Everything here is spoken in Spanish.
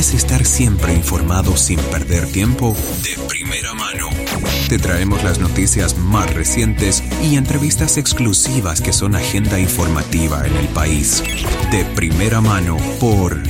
¿Quieres estar siempre informado sin perder tiempo? De primera mano. Te traemos las noticias más recientes y entrevistas exclusivas que son agenda informativa en el país. De primera mano por